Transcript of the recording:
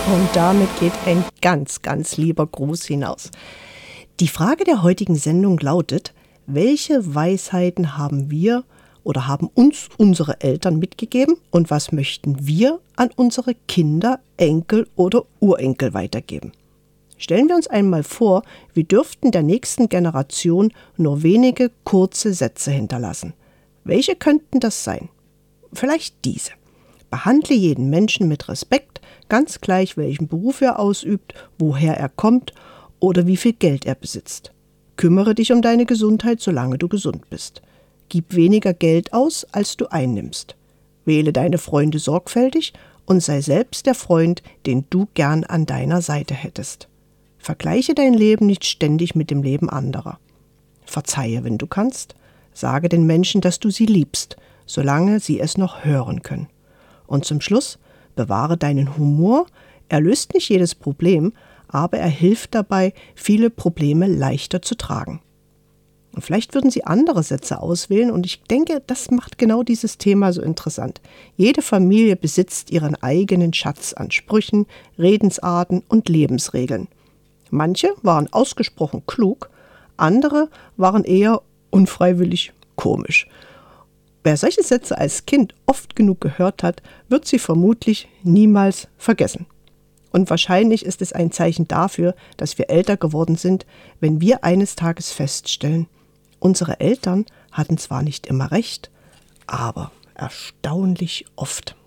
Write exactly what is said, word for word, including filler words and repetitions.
Und damit geht ein ganz, ganz lieber Gruß hinaus. Die Frage der heutigen Sendung lautet: Welche Weisheiten haben wir oder haben uns unsere Eltern mitgegeben und was möchten wir an unsere Kinder, Enkel oder Urenkel weitergeben? Stellen wir uns einmal vor, wir dürften der nächsten Generation nur wenige kurze Sätze hinterlassen. Welche könnten das sein? Vielleicht diese: Behandle jeden Menschen mit Respekt, ganz gleich welchen Beruf er ausübt, woher er kommt oder wie viel Geld er besitzt. Kümmere dich um deine Gesundheit, solange du gesund bist. Gib weniger Geld aus, als du einnimmst. Wähle deine Freunde sorgfältig und sei selbst der Freund, den du gern an deiner Seite hättest. Vergleiche dein Leben nicht ständig mit dem Leben anderer. Verzeihe, wenn du kannst. Sage den Menschen, dass du sie liebst, solange sie es noch hören können. Und zum Schluss, bewahre deinen Humor. Er löst nicht jedes Problem, aber er hilft dabei, viele Probleme leichter zu tragen. Und vielleicht würden Sie andere Sätze auswählen und ich denke, das macht genau dieses Thema so interessant. Jede Familie besitzt ihren eigenen Schatz an Sprüchen, Redensarten und Lebensregeln. Manche waren ausgesprochen klug, andere waren eher unfreiwillig komisch. Wer solche Sätze als Kind oft genug gehört hat, wird sie vermutlich niemals vergessen. Und wahrscheinlich ist es ein Zeichen dafür, dass wir älter geworden sind, wenn wir eines Tages feststellen: Unsere Eltern hatten zwar nicht immer recht, aber erstaunlich oft.